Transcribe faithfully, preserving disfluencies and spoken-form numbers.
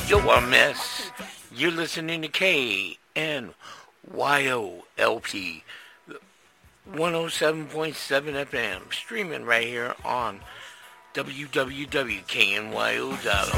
Yo, I'm Miss. You're listening to K N Y O L P one oh seven point seven F M, streaming right here on w w w dot k n y o dot